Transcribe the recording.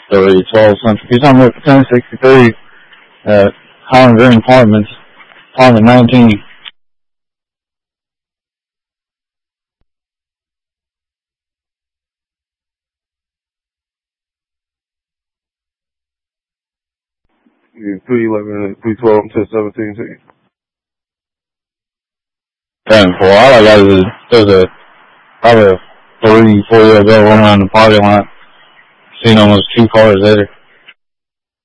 3012 Central. He's on with 1063 at Holland Green Apartments, apartment 19. Yeah, 311 and 312 to 17. And for all I got is there's probably a 3-4 year ago running around the parking lot. Seen almost 2 cars there.